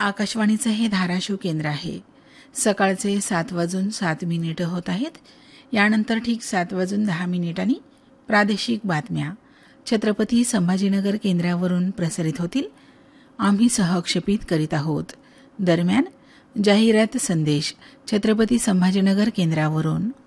आकाशवाणीचं हे धाराशिव केंद्र आहे. सकाळचे 7:07 होत आहेत. यानंतर ठीक 7:10 प्रादेशिक बातम्या छत्रपती संभाजीनगर केंद्रावरून प्रसारित होतील. आम्ही सहक्षेपित करीत आहोत. दरम्यान जाहिरात संदेश छत्रपती संभाजीनगर केंद्रावरून.